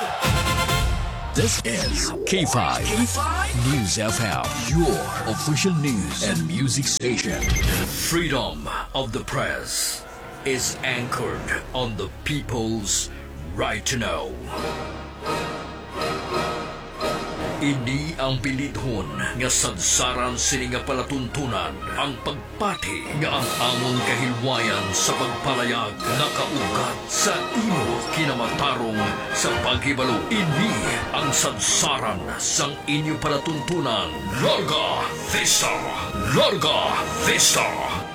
This is K5 News FM, your official news and music station. Freedom of the press is anchored on the people's right to know. Ini ang pilithon nga sadsaran sini nga palatuntunan ang pagpati nga ang among kahilwayan sa pagpalayag nakaugat sa imo kinamatarong sa paghibalo. Ini ang sadsaran sang inyo palatuntunan. Larga Vista! Larga Vista!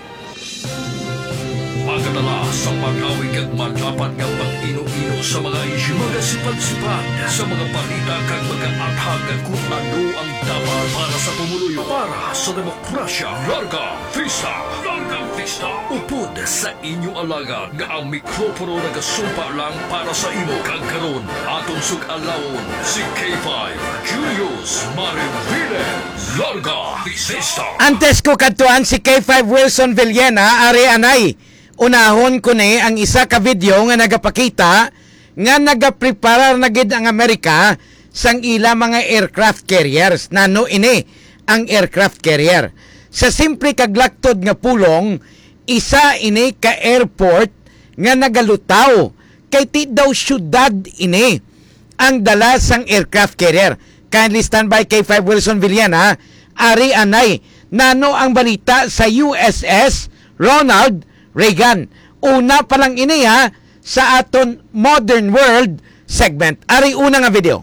Magadala sa pag-awig at matapat ng pag-ino-ino sa mga isyu, mga sipad-sipad sa mga balita kag mga athag at kung ano ang dapat para sa pumuluyo, para sa demokrasya. Larga Vista! Larga Vista! Upod sa inyong alaga nga ang mikropono nagasumpa lang para sa imo kag karon atong sug-alawon si K5 Julius Mariviles. Larga Vista! Antes ko katuan si K5 Wilson Villena, ari anay. Unahon ko ni ang isa ka video nga nagapakita nga nagapreparar na gid ang Amerika sang ila mga aircraft carriers. Nano ini ang aircraft carrier. Sa simple kaglaktod nga pulong, isa ini ka airport nga nagalutaw. Kay ti daw syudad ini ang dala sang aircraft carrier. Kindly stand by K5 Wilson Villena. Ari anay, nano ang balita sa USS Ronald Reagan. Una pa lang ini sa aton Modern World segment. Ari una nga video.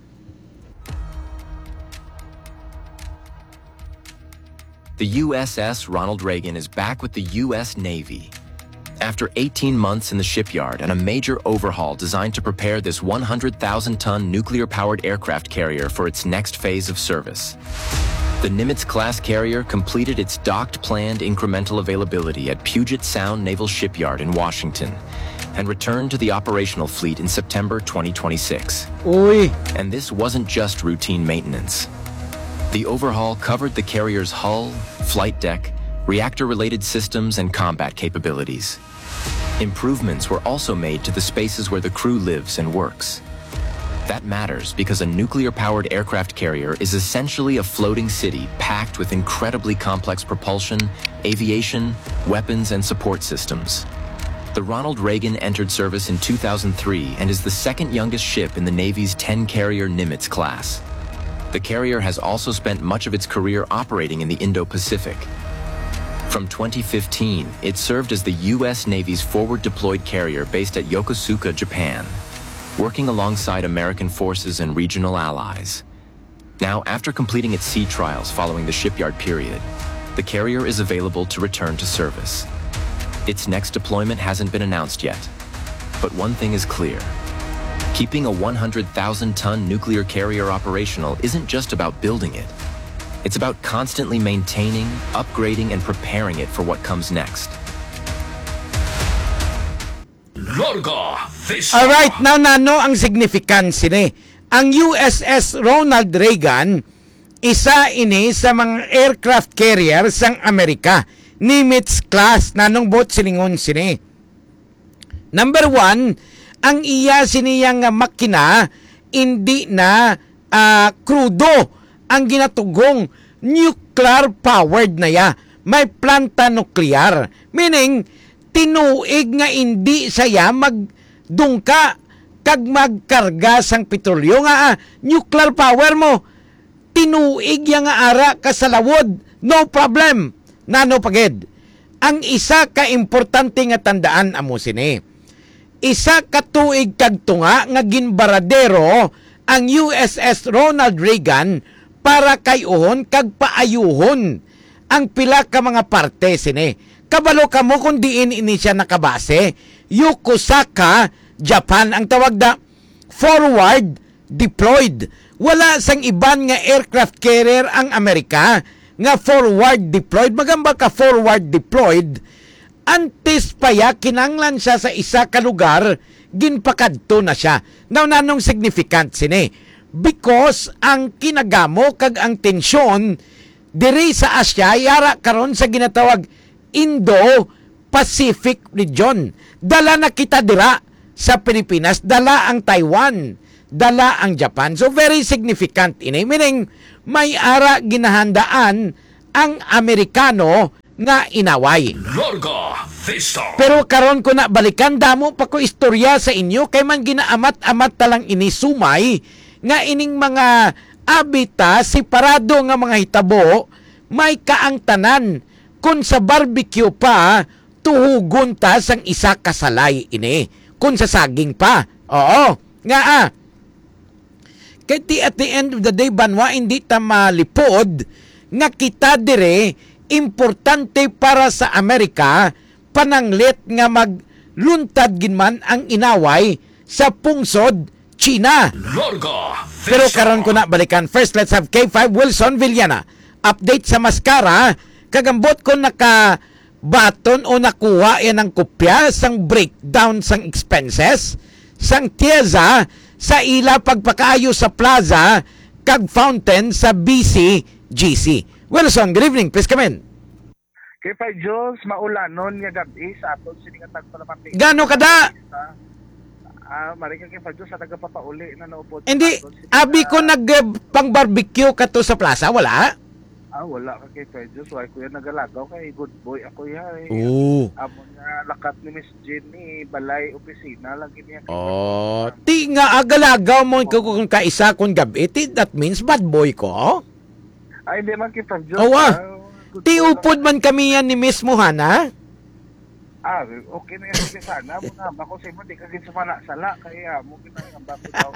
The USS Ronald Reagan is back with the U.S. Navy. After 18 months in the shipyard and a major overhaul designed to prepare this 100,000-ton nuclear-powered aircraft carrier for its next phase of service. The Nimitz-class carrier completed its docked planned incremental availability at Puget Sound Naval Shipyard in Washington and returned to the operational fleet in September 2026. Uy. And this wasn't just routine maintenance. The overhaul covered the carrier's hull, flight deck, reactor-related systems, and combat capabilities. Improvements were also made to the spaces where the crew lives and works. That matters because a nuclear-powered aircraft carrier is essentially a floating city packed with incredibly complex propulsion, aviation, weapons, and support systems. The Ronald Reagan entered service in 2003 and is the second youngest ship in the Navy's 10-carrier Nimitz class. The carrier has also spent much of its career operating in the Indo-Pacific. From 2015, it served as the U.S. Navy's forward-deployed carrier based at Yokosuka, Japan, working alongside American forces and regional allies. Now, after completing its sea trials following the shipyard period, the carrier is available to return to service. Its next deployment hasn't been announced yet, but one thing is clear. Keeping a 100,000-ton nuclear carrier operational isn't just about building it. It's about constantly maintaining, upgrading, and preparing it for what comes next. Larga Vista! Alright, now nano ang significance ini. Ang USS Ronald Reagan, isa ini sa mga aircraft carrier sang Amerika. Nimitz class, nanong boat silingon sini. Number 1, ang iya siniyang makina, hindi na krudo ang ginatugong, nuclear powered na ya. May planta nuklear. Meaning, tinuig nga hindi saya magdungka kag magkarga sang petrolyo nga nuclear power mo. Tinuig ya nga ara ka sa lawod. No problem. Nano pagid. Ang isa ka importante nga tandaan amo sini. Isa ka tuig kag tunga nga ginbaradero ang USS Ronald Reagan para kayuhon kag paayuhon ang pila ka mga parte sini. Kabalo ka mo kung diin ini siya nakabase. Yokosuka, Japan, ang tawag na forward deployed. Wala sang iban nga aircraft carrier ang Amerika nga forward deployed. Magamba ka forward deployed. Antes pa ya, kinanglan siya sa isa ka lugar, ginpakadto na siya. Now, nanong significant sini? Because ang kinagamo kag ang tensyon diri sa Asia, yara karon sa ginatawag Indo-Pacific region. Dala na kita dira sa Pilipinas, dala ang Taiwan, dala ang Japan. So very significant ini. Meaning, may ara ginahandaan ang Amerikano nga inaway. Larga Vista. Pero karon ko na balikan, damo pa ko istorya sa inyo, kay man ginaamat-amat talang inisumay, nga ining mga abita, separado nga mga hitabo, may kaangtanan, kung sa barbecue pa, tuhugon ta sang isa kasalay ini. Kung sa saging pa. Oo. Nga Kaya at the end of the day, banwa, hindi ta malipod, nga kita dire, importante para sa Amerika, pananglit nga magluntad ginman ang inaway sa pungsod China. Larga Vista. Pero karon ko na balikan. First, let's have K5 Wilson Villana. Update sa maskara. Kagambot ko nakabaton o nakuha yan ang kopya sang breakdown sang expenses sang tiyeza sa ila pagpakaayo sa plaza kag fountain sa BCGC. Wilson, good evening. Please come in. Kay pa Diyos, maulanon nga gabi sa aton sininga tagpalamati. Gano kada? Marika kay pa Diyos sa tagapapauli na naupod. Hindi, abi ko pang barbecue kato sa plaza, wala? Wala ka kay pa Diyos. Why ko yan nagalagaw kay good boy ako yan. Oo. Amo nga lakat ni Miss Jenny, balay opisina lagi niya. Oh, ti nga agalagaw mo kung kaisa kung gabi, that means bad boy ko? Ay, hindi man kay pa Diyos. Ti upod man kami yan ni Miss Mohana? Okay na yan sige sana. Mga bako sa mo, di ka sumala sala. Kaya mo kinang bako daw.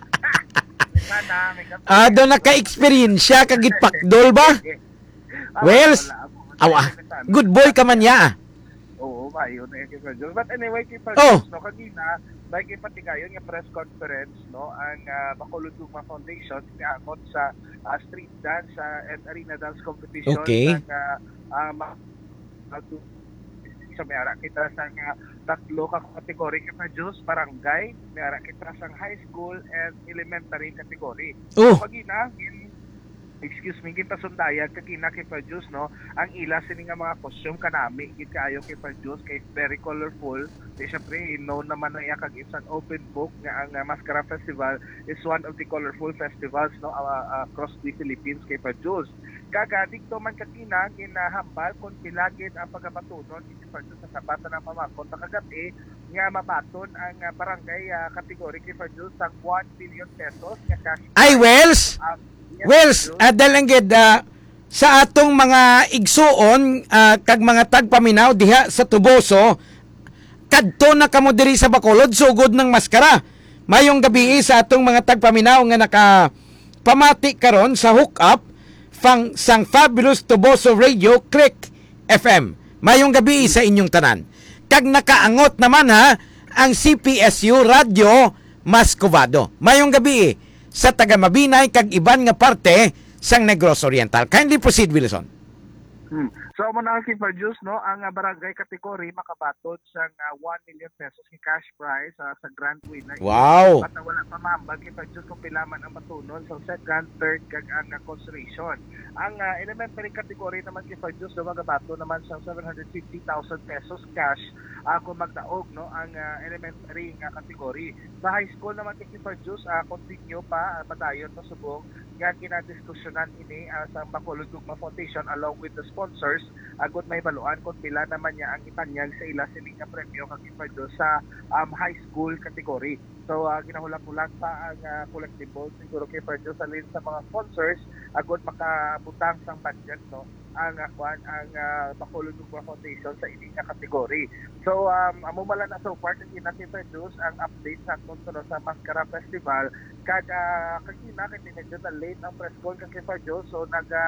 Doon naka-experience kagit pakdol ba? Wells, good boy ka man ya. Oo, mayo na yung Kipper Jones. But anyway, Kipper Oh. Jones, no, kanina, dahil kay patigayon yung press conference, no, ang Bacolod Dugma Foundation, inaangot sa street dance and arena dance competition. Okay. Sa may ara kita sa tatlo ka kategory Kipper Jones, barangay, may ara kita sa high school and elementary category. Oh. So, pagina, ginpasundayag kakina kay Pajus, no, ang ila sini nga mga costume kanami gid kaayo kay Pajus, kay very colorful. Di syempre known naman na iya kag it's an open book nga ang Mascara Festival is one of the colorful festivals, no, across the Philippines kay Pajus. Kaga dito man kakina ginahambal kon pilagid ang pagapatunon kay Pajus sa sabatan ng pamakon nakagabi nga mabaton ang barangay category kay Pajus sa 1 billion pesos nga cash. Ay, Wells! Wells, dalanggid sa atong mga igsuon kag mga tagpaminaw diha sa Tuboso, kadto na kamo diri sa Bacolod sugod ng maskara. Mayong gabi sa atong mga tagpaminaw nga nakapamati karon sa hookup sang Fabulous Tuboso Radio Click FM. Mayong gabi sa inyong tanan. Kag nakaangot naman ang CPSU Radio Mascovado. Mayong gabi sa taga Mabinay kag iban nga parte sang Negros Oriental. Kindly proceed, Wilson. So mo na kay Pajus, no, ang barangay category makabatod sa 1 million pesos ni cash prize sa grand winner. Wow. At wala pa mambag kay Pajus kung pilaman ang matunon sa second, third kag ang consolation. Ang elementary category naman kay Pajus, magabato naman sa 750,000 pesos cash kung magdaog, no, ang elementary nga category. Sa high school naman kay Pajus, continue pa padayon pa subong nga kinadiskusyonan ini sa Bacolod Dugma Foundation along with the sponsors agud may baluan kung pila naman niya ang itanyag sa ila sining nga premyo kag ipadyo sa high school category. So ginahulat-hulat pa ang collectibles siguro kay Perdo sa list sa mga sponsors agud makabutang sang budget, no, ang Bacolod Dugma Foundation sa ini nga category. So amo mala na so far kay na-introduce ang update sa kontuno sa Mascara Festival kag kagina kay medyo na late ang press con kay Perdo, so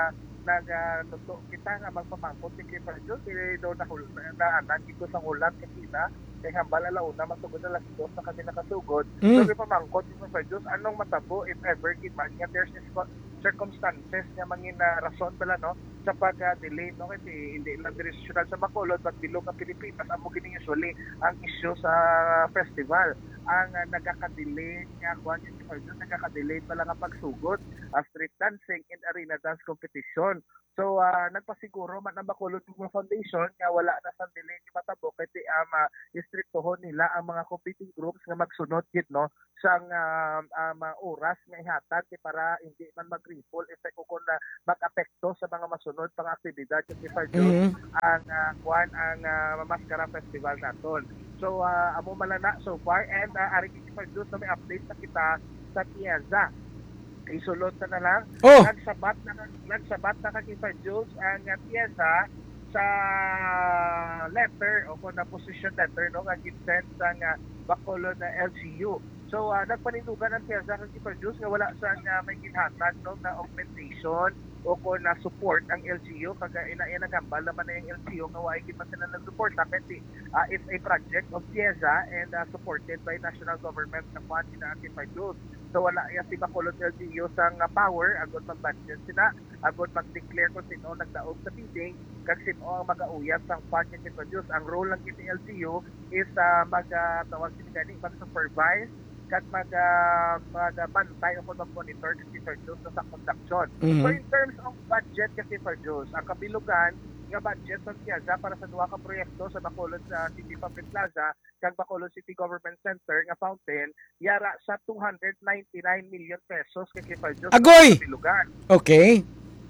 nagtuto kita nga magpamangkot kay Perdo kay do na dito sa ulan kakita kay hambal alauna masugod na last dos na kami nakasugod. So pamangkot kay Perdo anong matabo if ever man nga there's circumstances nga mangin rason bala, no, sa pag-delay, no, kasi hindi lang direksyon sa Bacolod but bilog ang Pilipinas amo kini usually ang issue sa festival ang nagaka-delay nga kuan nagaka-delay pala nga pagsugod street dancing and arena dance competition. So nagpasiguro man ang Bacolod Tigma Foundation nga wala na sa dili ni matabo kay istriktohon nila ang mga competing groups nga magsunod gid no sang oras nga ihatag para hindi man mag-ripple effect kung na mag-apekto sa mga masunod pang aktibidad kay Farjus ang Mamaskara Festival naton. So amo malana so far and ari kay Farjus na may update na kita sa Piazza. Isulod na lang. Nagsabat na kay Farjus ang Piazza sa letter o kung na position letter no nga gisend sa Bacolod na LGU. So nagpanindugan ang Piazza kay Farjus nga wala sa may ginhatag no na augmentation o kung na support ang LGU kag ina nagambal naman na yung LGU nga wala gid man sila nag-support kasi it's a project of Piazza and supported by national government na fund na kay Farjus. So wala si Bacolod LGU sang power agod mag-budget sila, agod mag-declare kung sino nagdaog sa bidding, kag sino ang mag-auyab sang fund kay Farjus. Ang role lang kini LGU is mag-tawag sila mag-supervise kag mag-bantay o mag-monitor kay Farjus sa construction. So in terms of budget kay Farjus, ang kabilugan nga budget sa Piazza para sa duha ka proyekto sa Bacolod City Public Plaza kag Bacolod City Government Center nga fountain yara sa 299 million pesos kay Farjus. Agoy! Kabilugan. Okay.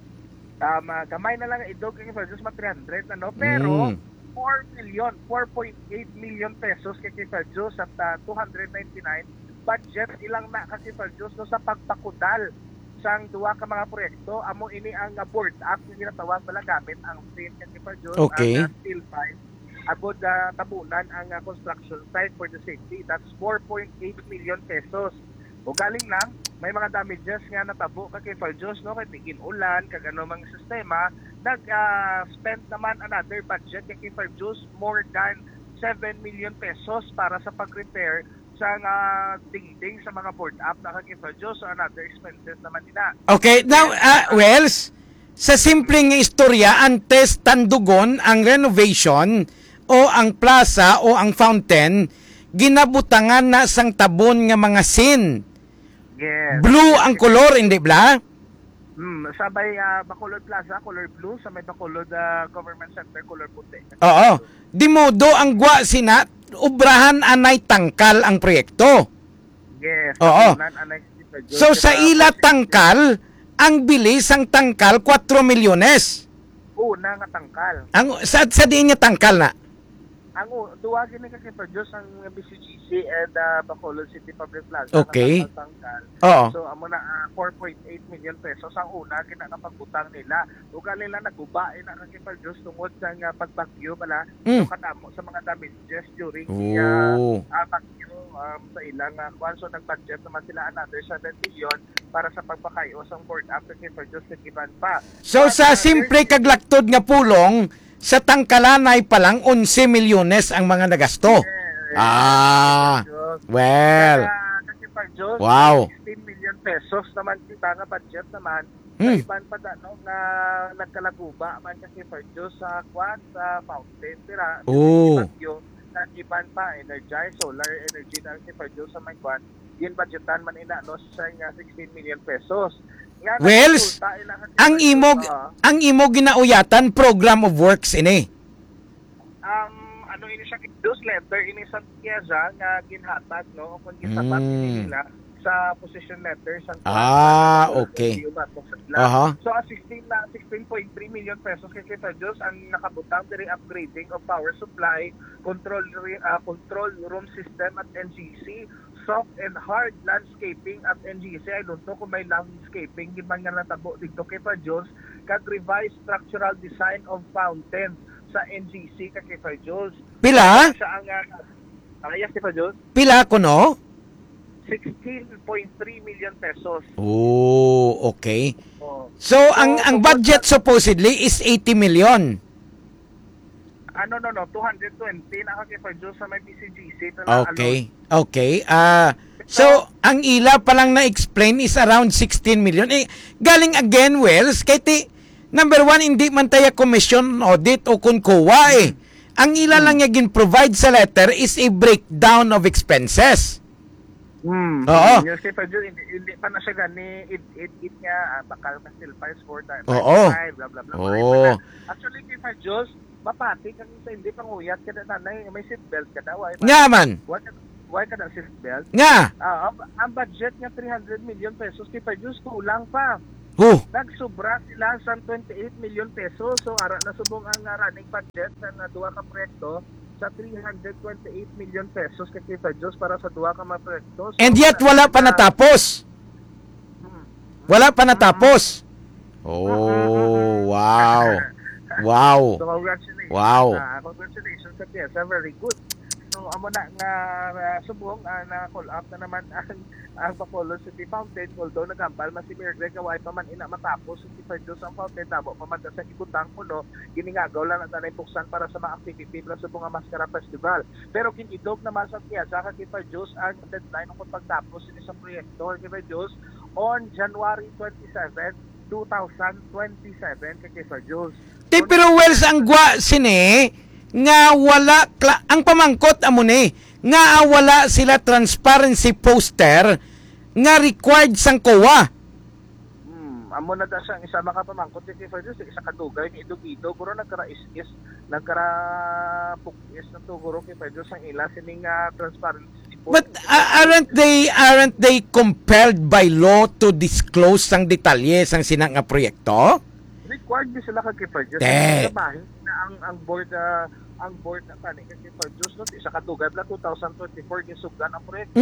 Gamay na lang idog kay Farjus 300 no pero 4.8 million pesos kay Farjus at 299 budget ilang na kasi Farjus no sa pagpakudal sang duwa ka mga proyekto. Amo ini ang board app nga ginatawag bala gamit ang FIN kay Farjus ang steel pipe agod tabunan ang construction site for the safety. That's 4.8 million pesos. O galing lang may mga damages nga natabo kay Farjus no kay tigin ulan kag ano mang sistema nag-spend naman another budget kay Farjus more than 7 million pesos para sa pag-repair sa dingding sa mga board up na kay Farjus. So another expenses naman nila. Okay, now Wells, sa simpleng istorya antes tandugon ang renovation o ang plaza o ang fountain ginabutangan na sang tabon nga mga sin. Yes. Blue ang kolor, hindi ba? Sabay Bacolod Plaza, color blue. Sa may Bacolod Government Center, color puti. Oo. Di modo ang gwa sina, ubrahan anay tangkal ang proyekto. Yes. Oo. So sa ila tangkal, ang bilis ang tangkal 4 milyones. Una nga tangkal. Ang sa di niya tangkal na. Ang duwagin ni kay Farjus ang BCGC and Bacolod City Public Plaza. Okay. Oo. So amo na 4.8 million pesos ang una kinakapagutang nila. Ugal nila naguba na kay Farjus tungod sa pagbagyo bala so kadamo sa mga damages during the bagyo sa ilang kwan. So nag-budget naman sila another 7 million para sa pagpakayo sa board after kay Farjus kay Iban pa. So sa simple kaglaktod nga pulong sa tangkalanay pa lang 11 milyones ang mga nagasto. Well. Kasi Farjus, wow. 16 million pesos naman kita nga budget naman. Iban pa nga nagkalaguba man kasi Farjus sa kwan sa fountain tira. Iban pa energize solar energy na si Farjus sa may kwan. Yin budgetan man ina no sa 16 million pesos. Wells, ang imo ginauyatan program of works ini. Ano ini siya newsletter ini sa Piazza nga ginhatag no kung gitapat nila sa position letter sa okay. So 16.3 million pesos kay Farjus ang nakabutang diri upgrading of power supply, control room system at NGC, soft and hard landscaping at NGC. I don't know kung may landscaping di man nga natabo dito kay Farjus, kag revised structural design of fountain sa NGC kay Farjus. Pila? Siya ang yes, kay Farjus. Pila kuno? 16.3 million pesos. Oh, okay. So ang budget supposedly is 80 million. No, 220 na kay Farjus sa may BCGC. Okay. Okay. So ang ila pa lang na-explain is around 16 million. Galing again, Wells, kay number 1, hindi man tayo commission audit o kun COA Ang ila lang niya gin-provide sa letter is a breakdown of expenses. Oo. Yung si Pedro, hindi pa na siya gani, it nga, bakal ka still 5-4, Oo. 5, blah, blah, blah. Oo. Actually, si Pedro, mapati kang sa hindi panguyat ka na nanay, may seatbelt ka daw. Nga man. Why ka na seatbelt? Nga. Ang budget niya 300 million pesos, kay Pedro, kulang pa. Nagsobra sila sa 28 million pesos. So, ara na subong ang running budget sa duwa ka proyekto sa 328 million pesos kay Kita Diyos para sa duwa ka mga proyekto. So, And yet, wala pa natapos. Wala pa natapos. Oh, wow. Wow. So, congratulations. Wow. Congratulations sa PSA. Very good. So, amo na nga subong na call up na naman ang Bacolod City Fountain. Although nagambal man si Mayor Greg Kawai pa man ina matapos si Kita Diyos ang fountain. Tabo pa man sa ibutang puno. Giningagaw lang na puksan para sa mga activity para sa mga Maskara Festival. Pero kinidog naman sa PSA kay Kita Diyos ang deadline kung pagtapos sa proyekto kay Kita Diyos on January 27, 2027 kay Kita Diyos. Pero Wells, ang gwa sini nga wala ang pamangkot amo ni nga wala sila transparency poster nga required sang COA. Amo na da siyang isa makapamangkot kay Ferdinand isa kadugay ni idog-idog guro nagkara-is pukis na to guro kay Ferdinand sang ila sining transparency poster. But aren't they compelled by law to disclose sang detalye sang sinang nga proyekto? Required din sila kay Ferdinand. Sabahin na ang board na kani kay Ferdinand no isa kadugay bla 2024 gisugdan ang proyekto.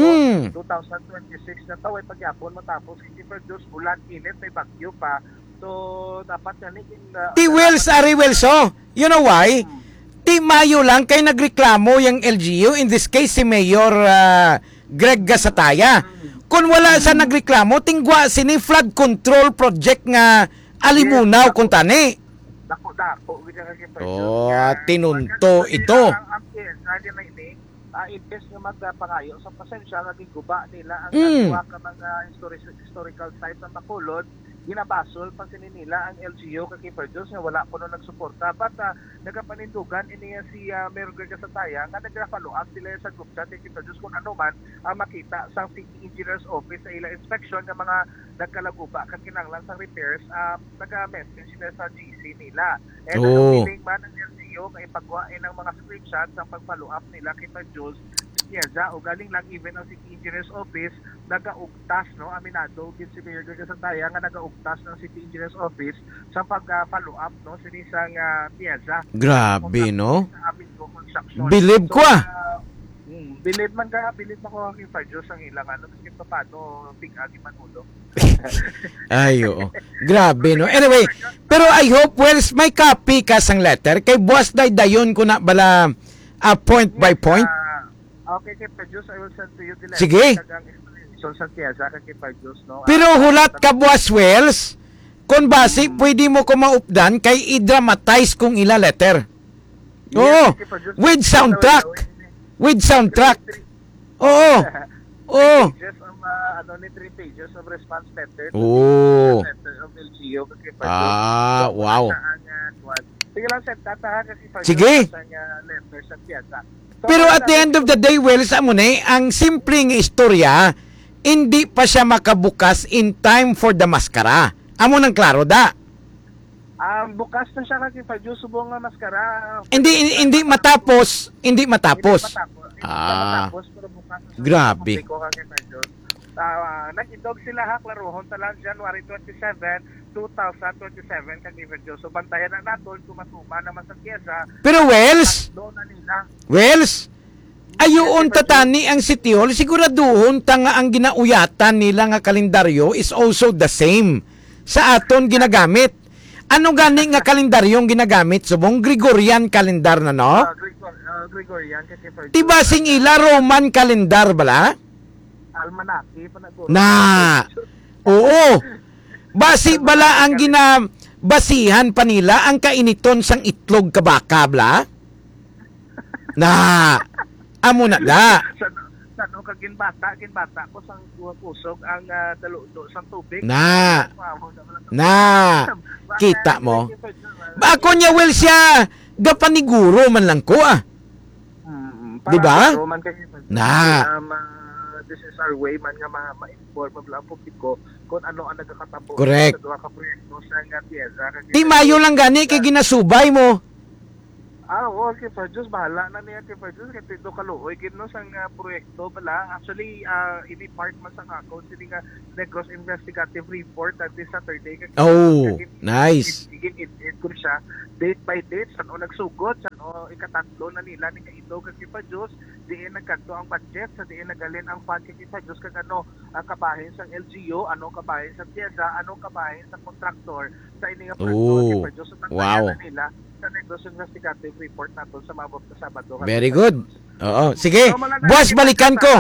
2026 na taway pagyapon matapos kay Ferdinand ulan init may bagyo pa. So dapat na ni Ti Wells Ari Welso. You know why? Ti Mayo lang kay nagreklamo yung LGU, in this case si Mayor Greg Gasataya. Kung wala sa nagreklamo, tingwa sini flood control project nga alimunaw kung tani. Dako kay tinunto ito. Ang PSA na ini imbes nga magpangayo sa pasensya naging guba nila ang duwa ka mga historical sites sa Bacolod, ginabasol pa nila ang LGU kay Ferdinand nga wala ko nagsuporta. But nagapanindugan ini si Mayor Greg Sataya nga nagpa-follow up sila sa group chat kay Ferdinand kung ano man makita sa City Engineers Office sa ila inspection ng mga nagkalaguba kag kinahanglan sa repairs. Nag-message sila sa GC nila. And feeling man ng LGU kay pagwain ng mga screenshots sa pag-follow up nila kay Ferdinand o galing lang even ang City Engineers Office nagaugtas no aminado gid si Mayor Greg Sataya nga nagaugtas ng City Engineers Office sa pag-follow up no sinisang piazza. Grabe no. Believe ko Believe man ko kay Ferdinand ang ilang ano kasi paano big-agi man ulo. Ay, oo. Grabe, no? Anyway, pero I hope, Wells, may copy ka sang letter. Kay buwas dayon ko na bala point by point. Okay, kay Ferdinand, I will send to you the letter. Sige. Sa Tiaza, kay Ferdinand, no? Pero hulat ka buwas, Wells. Kung basi, pwede mo ko maupdan kay i-dramatize kung ila letter. Oo. With soundtrack. With soundtrack. Oo. Oo. 3 pages of response letter. Oo. Letter of LGU. Wow. Sige lang, send tata kasi Sige. letter sa Tiaza. Pero at the end of the day, Wells, amo ni, ang simpleng istorya, hindi pa siya makabukas in time for the maskara. Amo nang klaro da. Bukas na siya kasi Ferdinand subong nga maskara. Hindi matapos. Hindi matapos, pero bukas na siya. Grabe. Nag-idog sila klarohon talang January 27, 2027 kay Ferdinand. So bantayan na naton kung matuma naman sa Tiaza. Pero Wells, doon na nila. Wells, ayun tatani ang City Hall, siguraduhon ta nga ang ginauyatan nila nga kalendaryo is also the same sa aton ginagamit. Ano gani nga kalendaryong ginagamit? Subong Gregorian calendar na, no? Gregorian kasi Ferdinand. Tiba sing ila Roman calendar bala? Almanaki pa naguro. Na. Oo. Basi bala ang basihan pa nila ang kainiton sang itlog kabaka bla? Na. Amo na da. Sano ka ginbata ko sang kusog ang daludo sang tubig. Na. Kita mo. Ako niya well siya gapaniguro man lang ko Di ba? Na. this is our way man nga ma-inform ang publiko kung ano ang nagkakatabo Correct. sa duha ka proyekto sa nga TIEZA. Di mayo lang gani kay ginasubay mo. Okay, for Diyos, bahala na niya kay for Diyos, kay Tito Kaluoy, kino sang proyekto bala. Actually, ini part man sa ako, sili nga Negros Investigative Report at this Saturday. Oh, nice. It ko siya, date by date, saan o nagsugot, saan o ikatatlo na nila, ni kaito kag pa Diyos, diin nagkanto ang budget, sa diin nagalin ang fund kag pa Diyos, kag ano, ang kabahin sa LGU, ano kabahin sa TIEZA, ano kabahin sa contractor, sa ini nga proyekto, kay pa Diyos, wow. na nila, sa Negros Investigative Report nato sa mabot na Sabado. Very good. Oo. Sige, boss, balikan ko.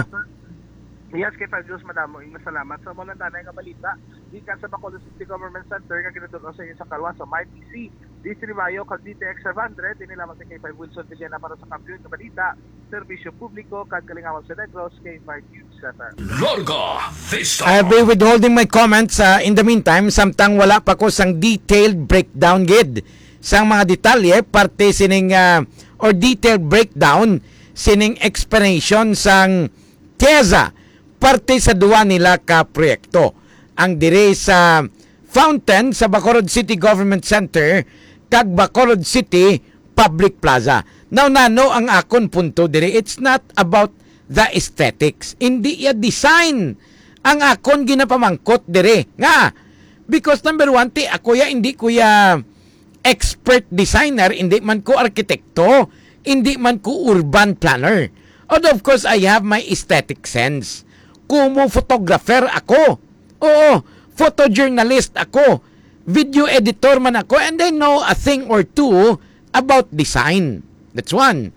Yes, kay Diyos, madamo. Salamat. So, muna tanay nga balita. Di ka sa Bacolod City Government Center, nga ginatulong sa inyo sa Kalwa, sa MyPC, DC Rivayo, kag DTX 700, din nila sa K5 Wilson Villena para sa kampiyon nga balita, serbisyo publiko, kag kalingawan sa Negros, K5 News Center. Larga Vista. I'll be withholding my comments in the meantime, samtang wala pa ko sang detailed breakdown gid sang mga detalye, parte sining or detailed breakdown sining explanation sang TIEZA, parte sa duwa nila ka proyekto. Ang dire sa Fountain sa Bacolod City Government Center kag Bacolod City Public Plaza. Now nano ang akon punto dire, it's not about the aesthetics. Hindi ya design ang akon ginapamangkot dire. Nga, because number one, ako ya hindi ko ya expert designer, hindi man ko arkitekto, hindi man ko urban planner. Although of course I have my aesthetic sense. Kumo photographer ako. Oo, photojournalist ako. Video editor man ako, and I know a thing or two about design. That's one.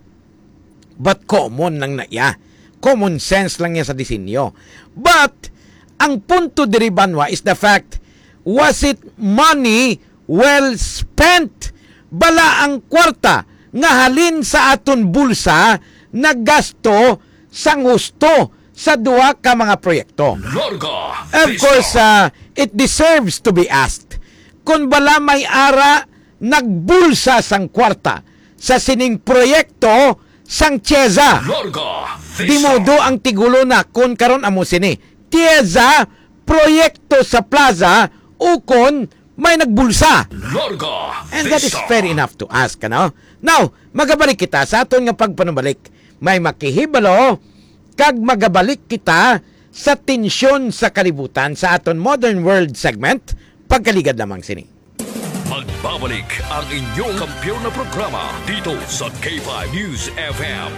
But common lang na iya. Common sense lang yan sa disenyo. But ang punto diri banwa is the fact, was it money well spent? Bala ang kwarta nga halin sa aton bulsa naggasto sang husto sa duha ka mga proyekto. Larga Of Vista. course, it deserves to be asked. Kung bala may ara nagbulsa sang kwarta sa sining proyekto sang TIEZA, Larga Vista. di modo ang tigulo na kung karon amo sini. TIEZA, proyekto sa plaza, ukon may nagbulsa. Larga And that is Vista. fair enough to ask, ano? Now, magabalik kita sa aton nga pagpanubalik. May makihibalo, kag magabalik kita sa tensyon sa kalibutan sa aton Modern World segment, pagkaligad lamang sini. Magbabalik ang inyong kampiyon na programa dito sa K5 News FM.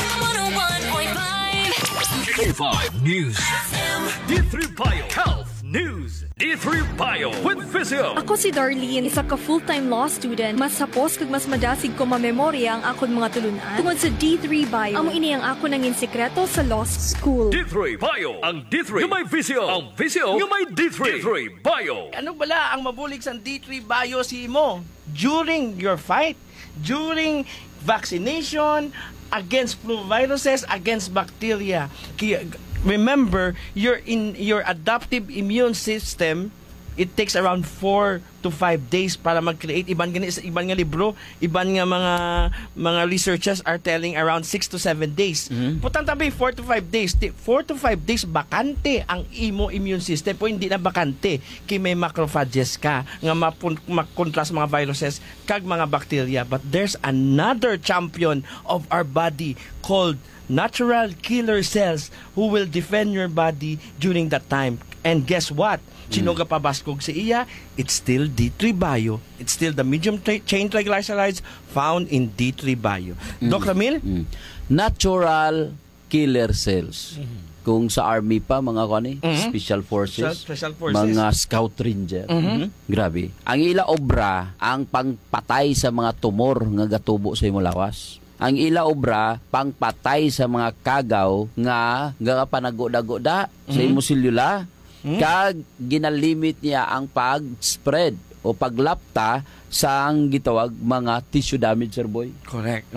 101.5 K5 News FM. D3 Bio Health News. D3 Bio with Physio. Ako si Darlene, isa ka full-time law student. Mas sapos kag mas madasig ko mamemorya ang akon mga tulunan. Tungod sa D3 Bio, amo ini ang ako nangin sekreto sa law school. D3 Bio. Ang D3 yung may Physio. Ang Physio yung may D3. D3 Bio. Ano bala ang mabulig sa D3 Bio si mo during your fight, during vaccination, against flu viruses, against bacteria. Remember, your adaptive immune system, it takes around 4 to 5 days para mag-create. Iban nga libro, iban nga mga researchers are telling around 6 to 7 days. Putang tabi 4 to 5 days. 4 to 5 days bakante ang imo immune system. Po hindi na bakante kay may macrophages ka nga makontra sa mga viruses kag mga bacteria. But there's another champion of our body called natural killer cells who will defend your body during that time. And guess what? Sinoga pabaskog sa iya, it's still D3 Bio. It's still the medium chain triglycerides found in D3 Bio. Doc Ramil? Natural killer cells. Kung sa army pa, mga kani, special forces, Special forces. mga scout ranger. Grabe. Ang ila obra, ang pangpatay sa mga tumor nga gatubo sa imong lawas. Ang ila obra, pangpatay sa mga kagaw nga panagoda-goda sa imong selula. Kag ginalimit niya ang pag-spread o paglapta sa ang gitawag mga tissue damage, sir boy. Correct.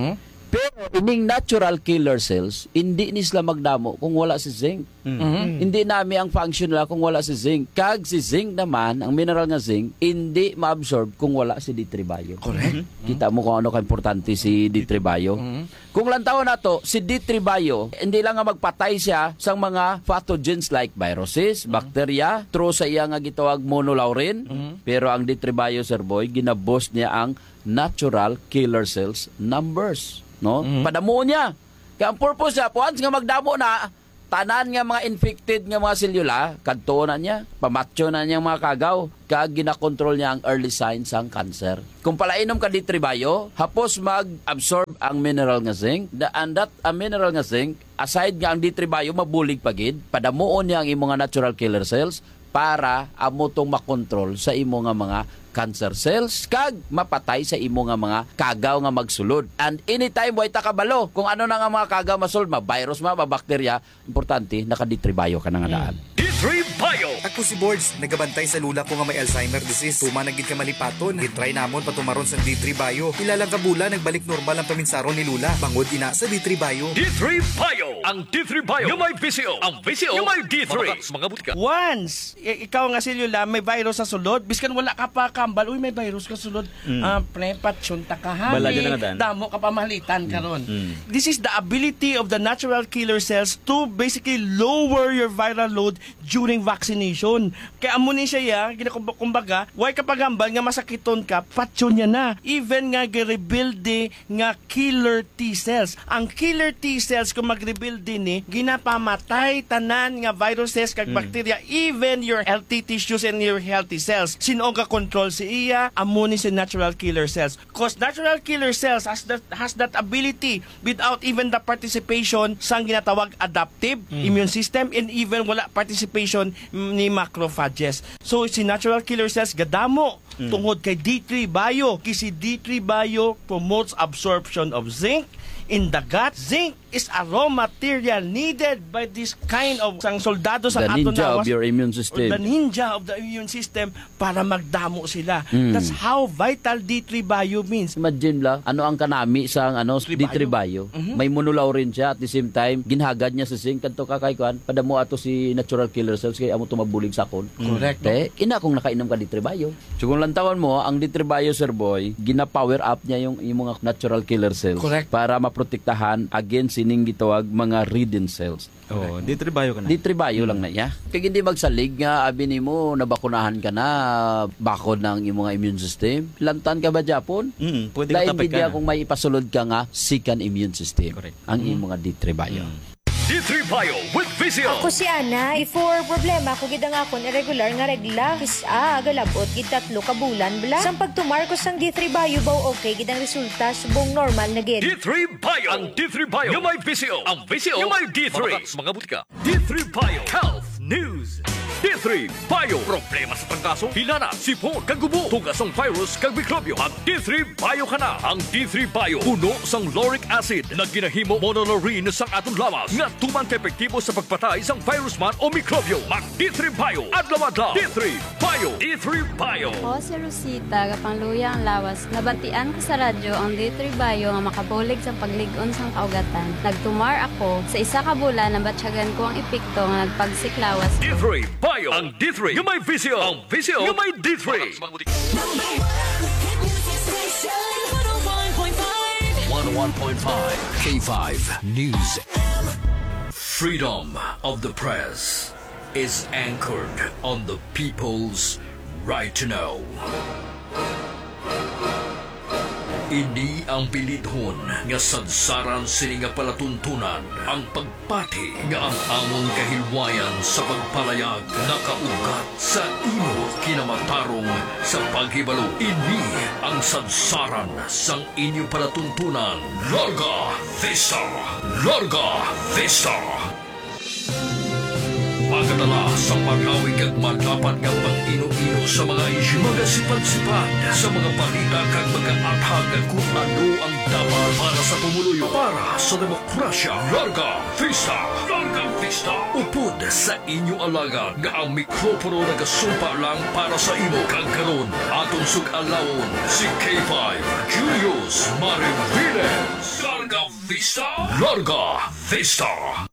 Pero ining natural killer cells, hindi ni sila magdamo kung wala si zinc. Hindi nami ang function nila kung wala si zinc. Kag si zinc naman, ang mineral nga zinc, hindi ma-absorb kung wala si D3 bio. Correct. Kita mo kung ano ka-importante si D3 bio. Kung lantaw na to, si D3 bio, hindi lang nga magpatay siya sa mga pathogens like viruses, bacteria, through sa iya nga gitawag monolaurin. Pero ang D3 bio, Sir Boy, ginaboost niya ang natural killer cells numbers. No? Padamo niya. Kaya ang purpose niya, once nga magdamo na, tanan nga mga infected nga mga selula, kadto na niya, pamatyo na niya mga kagaw, kag ginakontrol niya ang early signs ng cancer. Kung palainom ka D3 bio, hapos mag-absorb ang mineral nga zinc, and that mineral nga zinc, aside nga ang D3 bio, mabulig pagid, padamuon niya ang imo nga natural killer cells, para amo tong makontrol sa imo nga mga cancer cells kag mapatay sa imo nga mga kagaw nga magsulod. And anytime way ta kabalo kung ano na nga mga kagaw masulod, ma-virus ma-bacteria, importante naka D3 bio ka na nga daan. D3 Bio. Ako si Boards, nagabantay sa lula ko nga may Alzheimer disease. Tuma nagid ka malipaton, gitry namon patumaron sa D3 Bio. Ilalang kabula, nagbalik normal ang paminsaron ni Lula. Bangod ina sa D3 Bio. D3 Bio. Ang D3 Bio. Yung may VCO. Ang VCO. Yung may D3. Mga butika. Once, ikaw nga selula, may virus sa sulod, biskan wala ka pa kambal, uy, may virus ka sulod, prepatsyon ta ka Bala dyan na nga, Dan. damo ka pa malitan karon. This is the ability of the natural killer cells to basically lower your viral load during vaccination. Kaya amo ni siya, kumbaga, why ka pagambal nga masakiton ka, patsyon niya na. Even nga gi-rebuild nga killer T cells. Ang killer T cells kung mag-rebuild din ginapamatay tanan nga viruses kag bacteria, even your healthy tissues and your healthy cells. Sino nga control si iya? Amo ni si natural killer cells. Because natural killer cells has that ability without even the participation sang ginatawag adaptive immune system, and even wala participation ni macrophages. So si natural killer cells gadamo tungod kay D3 bio. Kasi D3 bio promotes absorption of zinc in the gut. Zinc is a raw material needed by this kind of sang soldado sa The aton ninja nawas, of your immune or system. the ninja of the immune system para magdamo sila. That's how vital D3 bio means. Imagine lang, ano ang kanami sa D3 bio. May monolaurin siya, at the same time, ginhagad niya sa zinc, kanto kakaykuan, padamo ato si natural killer cells, kaya amo tumabulig sa kon. Correct. Ina kung nakainom ka D3 bio. So kung lantawan mo, ang D3 bio, Sir Boy, gina-power up niya yung mga natural killer cells. Correct. Para maprotektahan against sining gitawag mga Redden cells. Oh, D3 bio ka na. D3 bio lang na niya. Kaya hindi magsalig nga, abi ni mo, nabakunahan ka na, bakod ng imong immune system. Lantan ka ba Japon? Pwede ka tapay ka na. kung may ipasulod ka nga, second immune system. Correct. Ang imong D3 bio. D3 Bio with VCO. Ako si Ana, before problema ko gid ang akon irregular nga regla. Agalabot gid 3 ka bulan bala. Sang pagtumar ko sang D3 bio baw okay gid ang resulta subong normal na gid. D3 Bio. Ang D3 Bio. Yung may VCO. Ang VCO. Yung may D3. Mga butika. D3 Bio. Health News. D3 Bio. Problema sa pangkaso, hilana, sipon, kagubo, tugas ang virus, kag mikrobyo. Ang D3 Bio ka na. Ang D3 Bio. Puno sang lauric acid na ginahimo monolaurin sa atong lawas nga tumang epektibo sa pagpatay sang virus man o mikrobyo. Mag D3 Bio. Adlaw-adlaw. D3 Bio. D3 Bio. Ako si Rosita, kapangluya ang lawas. Nabatian ko sa radyo ang D3 Bio nga makabulig sa pagligon sang kaugatan. Nagtumar ako. Sa isa ka bulan, nabatsyagan ko ang epekto nga nagpagsiklawas. D3 Bio. Ang D3. Yung may VCO. Ang VCO. Yung may D3. 101.5 K5 News. Freedom of the press is anchored on the people's right to know. Ini ang pilidhon nga sadsaran sini nga palatuntunan ang pagpati nga ang among kahilwayan sa pagpalayag nakaugat sa imo kinamatarong sa paghibalo. Ini ang sadsaran sang inyo palatuntunan. Larga Vista! Larga Vista! Pagkatala sa paghawig at madapat nga pang-ino-ino sa mga isyu. Magasipad-sipad sa mga balita kag mga atag kung ano ang dapat para sa pumuluyo. Para sa demokrasya. Larga Vista! Larga Vista! Upod sa inyo alaga nga ang mikropono nagasumpa lang para sa imo. Kagkaroon atong sug-alawon si K5 Julius Mariviles. Larga Vista! Larga Vista!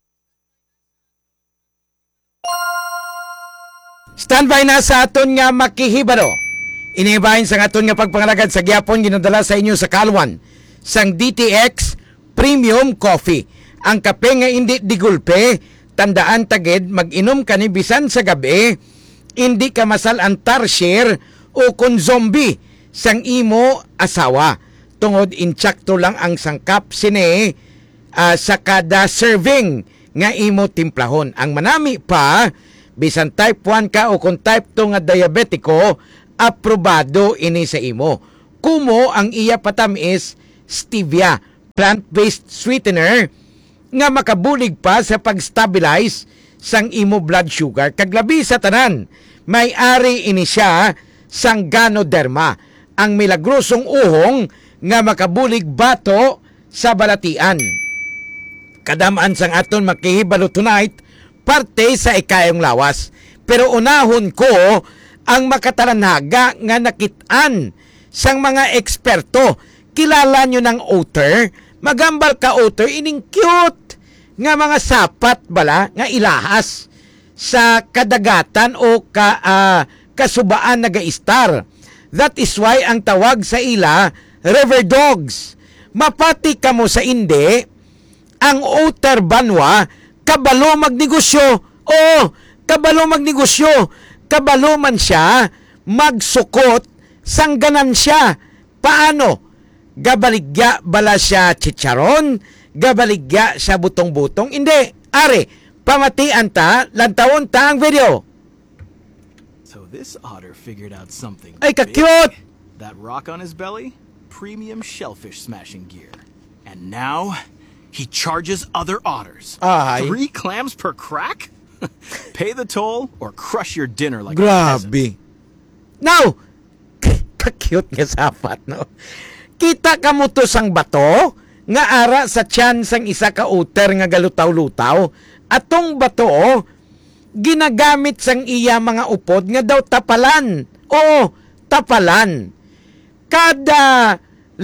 Standby na sa aton nga makihibalo. Inibahin sa aton nga pagpangalagad sa gyapon ginadala sa inyo sa Kalwan sang DTX Premium Coffee. Ang kape nga hindi digulpe, tandaan tagid mag-inom ka ni bisan sa gabi, hindi ka masalantar share o kun zombie sang imo asawa. Tungod intsakto lang ang sangkap sine sa kada serving nga imo timplahon. Ang manami pa, bisan type 1 ka o kung type 2 nga diabetiko, aprobado ini sa imo. Kumo ang iya patamis stevia, plant-based sweetener nga makabulig pa sa pag-stabilize sang imo blood sugar. Kaglabi sa tanan, may-ari ini siya sang Ganoderma, ang milagrosong uhong nga makabulig bato sa balatian. Kadamaan sang aton makihibalo tonight, parte sa ikayong lawas. Pero unahon ko ang makatalanaga nga nakitaan sang mga eksperto. Kilala nyo ng otter? Magambal ka otter, ining cute nga mga sapat bala nga ilahas sa kadagatan o kasubaan nagaistar. That is why ang tawag sa ila river dogs. Mapati ka mo sa indi, ang otter banwa kabalo magnegosyo. Oo, kabalo magnegosyo. Kabalo man siya magsukot sang ganansya. Paano? Gabaligya bala siya chicharon? Gabaligya siya butong-butong? Hindi. Are, pamatian ta, lantawon ta ang video. So this otter figured out something. Ay, ka-cute! That rock on his belly? Premium shellfish smashing gear. And now, he charges other otters. Ay. 3 clams per crack? Pay the toll or crush your dinner like a peasant. Grabe. Now, ka-cute nga sapat, no? Kita ka mo to sang bato nga ara sa tiyan sang isa ka otter nga galutaw-lutaw. Atong bato, ginagamit sang iya mga upod nga daw tapalan. Oo, tapalan. Kada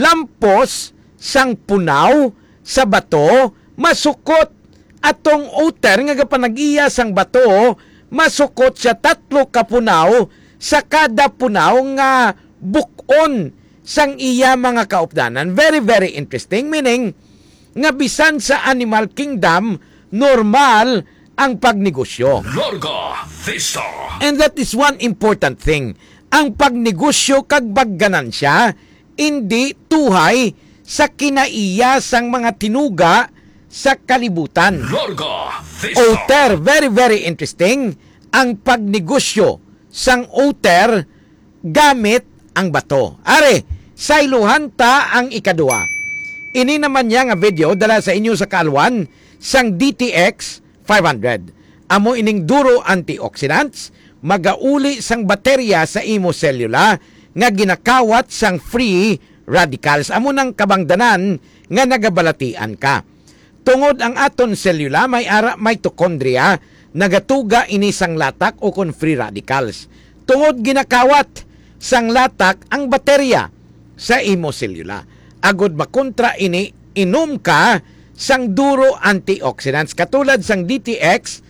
lampos sang punaw sa bato, masukot. Atong otter nga gapanag-iya sang bato, masukot siya 3 kapunaw sa kada punaw nga bukon sang iya mga kaupdanan. Very, very interesting. Meaning, nga bisan sa animal kingdom, normal ang pagnegosyo. Larga Vista! And that is one important thing. Ang pagnegosyo kag bagganansya, hindi tuhay sa kinaiya sang mga tinuga sa kalibutan. Larga Vista! Otter, very, very interesting. Ang pagnegosyo sang otter gamit ang bato. Are, sailuhan ta ang ikadua. Ini naman niya nga video dala sa inyo sa Kalwan sang DTX 500. Amo ining duro antioxidants, magauli sang baterya sa imo selula nga ginakawat sang free radicals. Amo nang kabangdanan nga nagabalatian ka. Tungod ang aton selula may ara mitochondria nagatuga ini sang latak o kon free radicals. Tungod ginakawat sang latak ang baterya sa imo selula. Agod makontra ini, inom ka sang duro antioxidants katulad sang DTX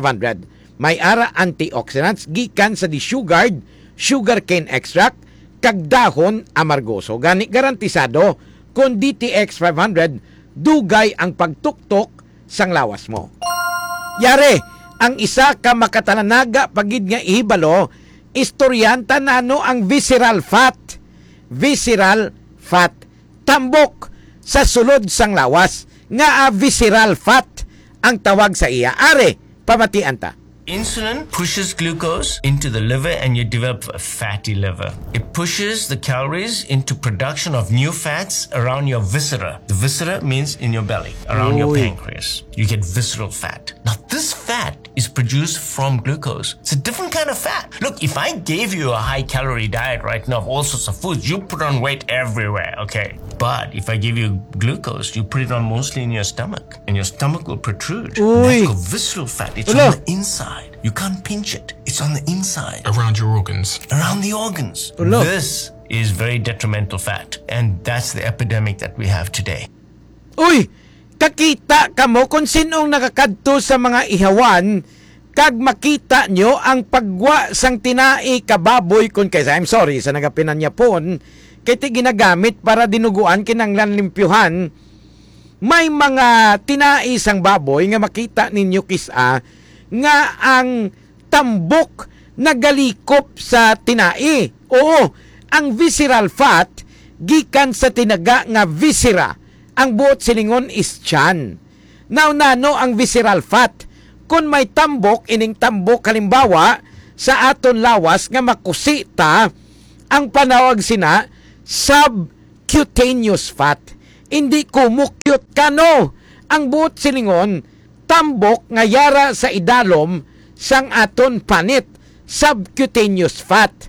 500. May ara antioxidants gikan sa disugared sugarcane extract kag dahon amargoso. Gani garantisado kung DTX 500 dugay ang pagtuktok sang lawas mo. Yare, ang isa ka makatalanaga pagid nga ihibalo, istoryanta nano ang visceral fat. Visceral fat. Tambok sa sulod sang lawas nga visceral fat ang tawag sa iya. Are, pamatian ta. Insulin pushes glucose into the liver and you develop a fatty liver. It pushes the calories into production of new fats around your viscera. The viscera means in your belly, around your pancreas. You get visceral fat. Now this fat is produced from glucose. It's a different kind of fat. Look, if I gave you a high-calorie diet right now of all sorts of foods, you put on weight everywhere, okay? But if I give you glucose, you put it on mostly in your stomach, and your stomach will protrude. That's called visceral fat. It's on the inside. You can't pinch it. It's on the inside. Around your organs. Around the organs. This is very detrimental fat, and that's the epidemic that we have today. Uy, kakita ka mo kung sinong nakakadto sa mga ihawan kag makita nyo ang pagwa sang tinai kababoy kun kaysa, I'm sorry sa nagapinan niya pon, kay ti ginagamit para dinuguan kinanglan limpyuhan. May mga tinai sang baboy nga makita ninyo kisa nga ang tambok nagalikop sa tinai. Oo, ang visceral fat gikan sa tinaga nga viscera. Ang buot silingon is tiyan. Now nano ang visceral fat. Kung may tambok, ining tambok halimbawa sa aton lawas nga makusita, ang panawag sina subcutaneous fat. Hindi kumukyot kano. Ang buot silingon, tambok nga yara sa idalom sang aton panit, subcutaneous fat.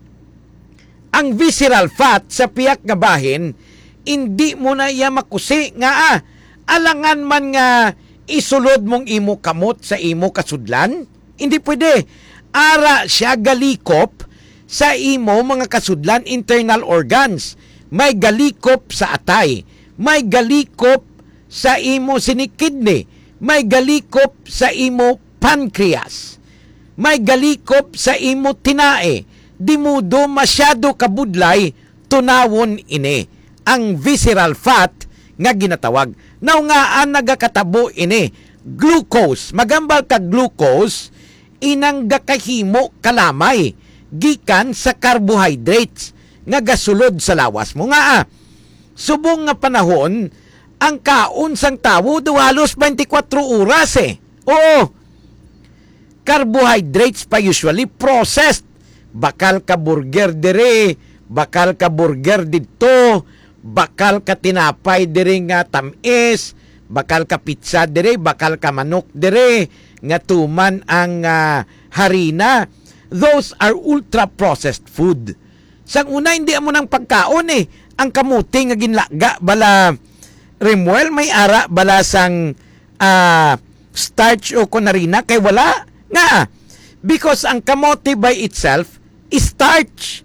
Ang visceral fat sa piyak nga bahin, hindi mo na iya makusi nga alangan man nga isulod mong imo kamot sa imo kasudlan. Hindi pwede. Ara siya galikop sa imo mga kasudlan, internal organs. May galikop sa atay. May galikop sa imo sinikidney. May galikop sa imo pancreas. May galikop sa imo tinae. Di mudo masyado kabudlay tunawon ini ang visceral fat nga ginatawag. Now nga ang nagakatabo ini glucose, magambal ka glucose inang gakahimo kalamay gikan sa carbohydrates nga gasulod sa lawas mo nga subong nga panahon ang kaon sang tawo halos 24 oras Oo, carbohydrates pa usually processed. Bakal ka burger dire, bakal ka burger dito, bakal ka tinapay dire nga tamis, bakal ka pizza dire, bakal ka manok dire, nga tuman ang harina. Those are ultra-processed food. Sang una, hindi mo ng pagkaon Ang kamuti nga ginlaga, bala remuel, may ara, bala sang starch o kunarina, kay wala. Nga, because ang kamote by itself is starch.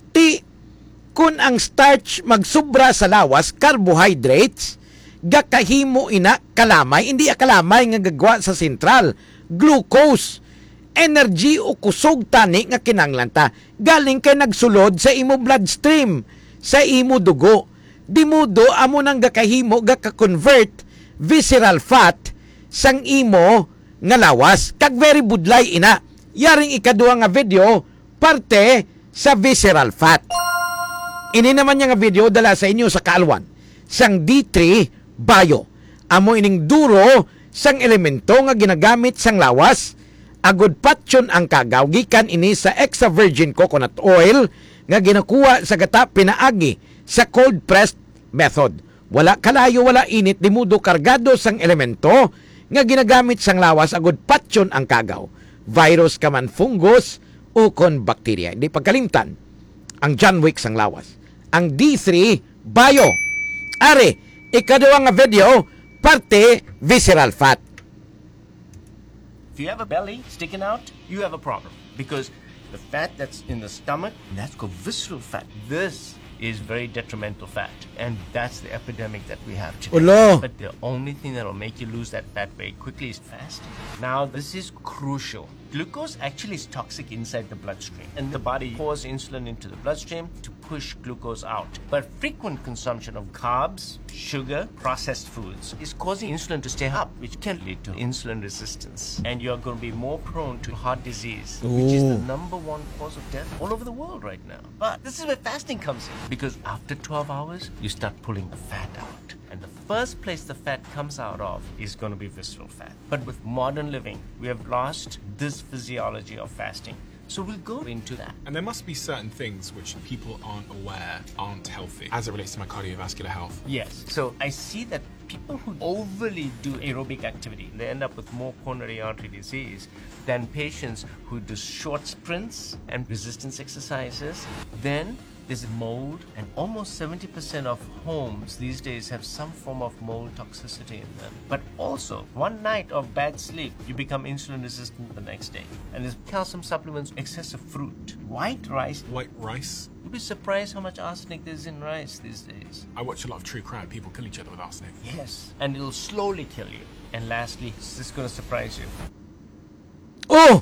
Kung ang starch magsubra sa lawas, carbohydrates, gakahimo ina kalamay, hindi kalamay nga gagwa sa sentral, glucose, energy o kusog tani nga kinanglanta, galing kay nagsulod sa imo bloodstream, sa imo dugo. Di mudo amo nang gakahimo gaka-convert visceral fat sang imo nga lawas, kag very budlay ina. Yaring ikaduha nga video, parte sa visceral fat. Ini naman nga video dala sa inyo sa kaalwan sang D3 Bio. Amo ining duro sang elemento nga ginagamit sang lawas, agud patyon ang kagaw gikan ini sa extra virgin coconut oil nga ginakuha sa gata pinaagi sa cold pressed method. Wala kalayo, wala init, dimudo kargado sang elemento nga ginagamit sang lawas, agud patyon ang kagaw. Virus ka man, fungus o kon bakterya. Hindi pagkalimtan ang John Wick sang lawas. Ang D3 Bio. Are, ikaduha nga video, parte visceral fat. If you have a belly sticking out, you have a problem. Because the fat that's in the stomach, that's called visceral fat. This is very detrimental fat. And that's the epidemic that we have today. Ulo. But the only thing that will make you lose that fat very quickly is fasting. Now, this is crucial. Glucose actually is toxic inside the bloodstream, and the body pours insulin into the bloodstream to push glucose out. But frequent consumption of carbs, sugar, processed foods is causing insulin to stay up, which can lead to insulin resistance. And you're going to be more prone to heart disease, which is the #1 cause of death all over the world right now. But this is where fasting comes in, because after 12 hours, you start pulling the fat out. And the first place the fat comes out of is going to be visceral fat. But with modern living, we have lost this physiology of fasting. So we'll go into that. And there must be certain things which people aren't aware aren't healthy as it relates to my cardiovascular health. Yes. So I see that people who overly do aerobic activity, they end up with more coronary artery disease than patients who do short sprints and resistance exercises. Then there's mold, and almost 70% of homes these days have some form of mold toxicity in them. But also, one night of bad sleep, you become insulin resistant the next day. And there's calcium supplements, excessive fruit, white rice. White rice? You'd be surprised how much arsenic there is in rice these days. I watch a lot of true crime. People kill each other with arsenic. Yes, and it'll slowly kill you. And lastly, this is going to surprise you. Oh!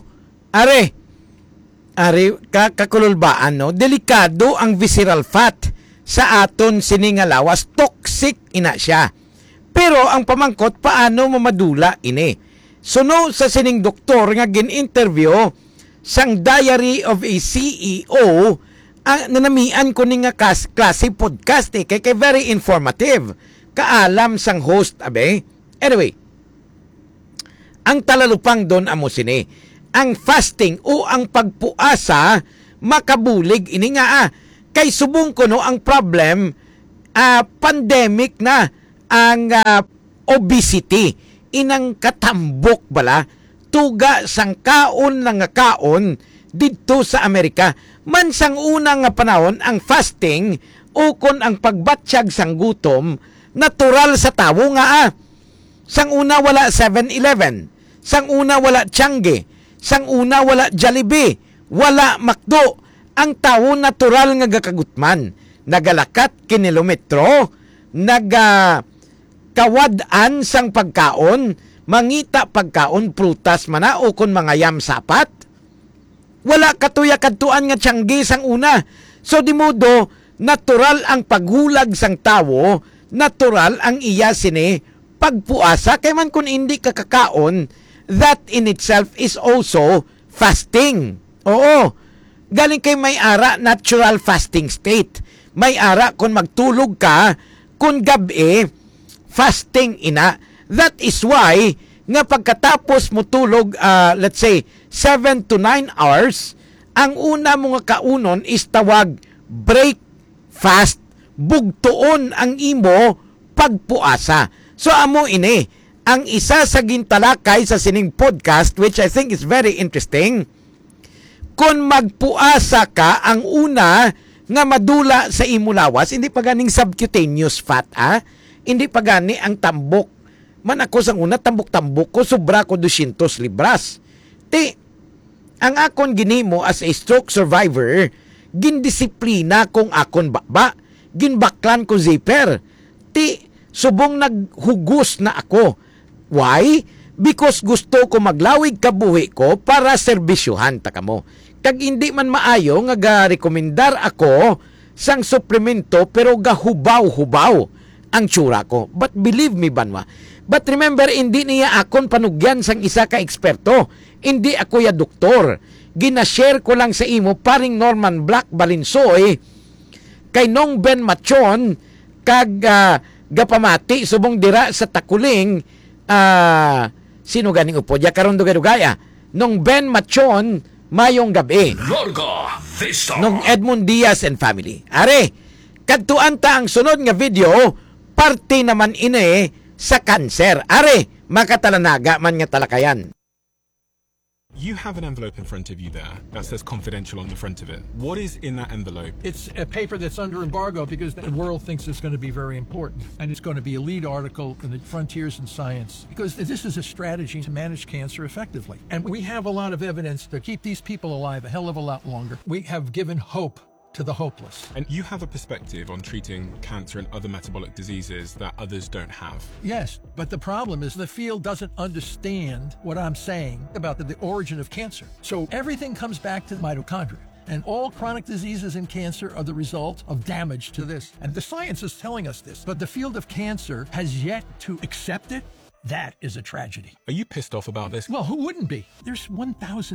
Are, kakululbaan, no? Delikado ang visceral fat sa aton siningalawas. Toxic ina siya. Pero ang pamangkot, paano mamadula ini? Suno sa sining doktor nga gin-interview sang Diary of a CEO, nanamian ko ni nga klase podcast kay very informative. Kaalam sang host, abe. Anyway, ang talalupang doon amo sini. Ang fasting o ang pagpuasa makabulig ini nga kay subong ko no ang problem pandemic na ang obesity inang katambok bala tuga sang kaon nga kaon didto sa Amerika man sang unang nga panahon ang fasting o kon ang pagbatsyag sang gutom natural sa tawo nga sang una wala 7-Eleven, sang una wala Tiangge, sang una wala Jollibee, wala McDo. Ang tawo natural nga gakagutman, nagalakat kilometro, nagkawadaan sang pagkaon, mangita pagkaon prutas mana o kon mga yam sapat. Wala katuya kadtuan nga Tiangge sang una. So di modo natural ang paghulag sang tawo, natural ang iya sini pagpuasa kay man kun hindi ka kakaon. That in itself is also fasting. Oo. Galing kay may ara natural fasting state. May ara kung magtulog ka, kung gabi, fasting ina. That is why, nga pagkatapos mo tulog, let's say, 7 to 9 hours, ang una mo nga kaunon is tawag break fast. Bugtuon ang imo pagpuasa. So amo ini, ang isa sa gintalakay sa sining podcast, which I think is very interesting, kung magpuasa ka, ang una nga madula sa imulawas, hindi pa ganing subcutaneous fat, hindi pa gani ang tambok. Man ako sang una, tambok-tambok ko, sobra ko 200 libras. Ang akon ginimo as a stroke survivor, gindisiplina kong akon baba, ginbaklan ko zipper. Subong naghugos na ako. Why? Because gusto ko maglawig kabuhi ko para serbisyuhan ta kamo. Kag hindi man maayo nga ga-rekomendar ako sang suplemento pero gahubaw-hubaw ang tsura ko. But believe me banwa. But remember, hindi niya akon panugyan sang isa ka eksperto. Hindi ako ya doktor. Ginashare ko lang sa imo paring Norman Black Balinsoy kay Nong Ben Machon kag gapamati subong dira sa Takuling. Sino ganing upo? Karon dugay-dugaya. Nung Ben Machon, mayong gabi. Larga Vista. Nung Edmund Diaz and family. Are, kadtuan ta ang sunod nga video, parte naman ini sa cancer. Are, makatalanaga man nga talakayan. You have an envelope in front of you there that says confidential on the front of it. What is in that envelope? It's a paper that's under embargo because the world thinks it's going to be very important. And it's going to be a lead article in the Frontiers in Science because this is a strategy to manage cancer effectively. And we have a lot of evidence to keep these people alive a hell of a lot longer. We have given hope to the hopeless. And you have a perspective on treating cancer and other metabolic diseases that others don't have. Yes, but the problem is the field doesn't understand what I'm saying about the origin of cancer. So everything comes back to the mitochondria. And all chronic diseases and cancer are the result of damage to this. And the science is telling us this, but the field of cancer has yet to accept it. That is a tragedy. Are you pissed off about this? Well, who wouldn't be? There's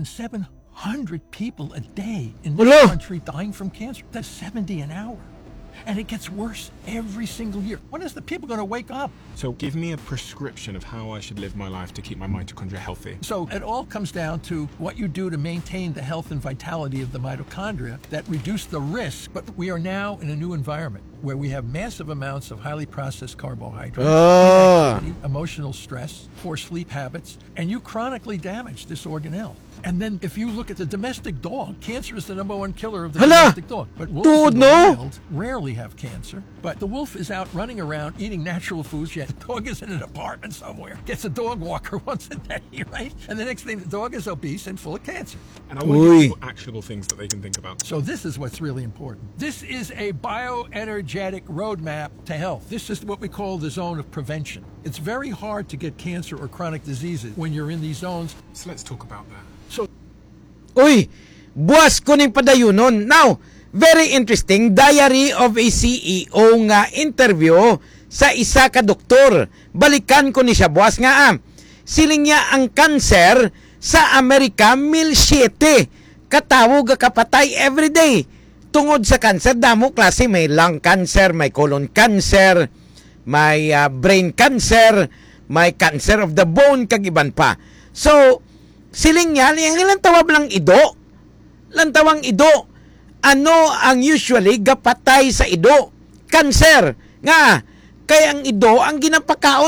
1,700 people a day in this country dying from cancer. That's 70 an hour. And it gets worse every single year. When is the people going to wake up? So give me a prescription of how I should live my life to keep my mitochondria healthy. So it all comes down to what you do to maintain the health and vitality of the mitochondria that reduce the risk. But we are now in a new environment where we have massive amounts of highly processed carbohydrates, inactivity, emotional stress, poor sleep habits, and you chronically damage this organelle. And then if you look at the domestic dog, cancer is the #1 killer of the domestic dog. But wolves in the wild rarely have cancer. But the wolf is out running around eating natural foods, yet the dog is in an apartment somewhere, gets a dog walker once a day, right? And the next thing, the dog is obese and full of cancer. And I want to give actionable things that they can think about. So this is what's really important. This is a bioenergetic roadmap to health. This is what we call the zone of prevention. It's very hard to get cancer or chronic diseases when you're in these zones. So let's talk about that. So, Uy, buwas ko ning padayunon. Now, very interesting, Diary of a CEO nga interview sa isa ka doktor. Balikan ko ni siya, buwas nga siling niya ang kanser sa Amerika 1,700 katawog kapatay everyday. Tungod sa kanser, damo klase, may lung cancer, may colon cancer, may brain cancer, may cancer of the bone, kag iban pa. So, siling niya, yung lantawab lang ido. Lantawang ido. Ano ang usually gapatay sa ido? Cancer. Nga, kaya ang ido ang ginapakaon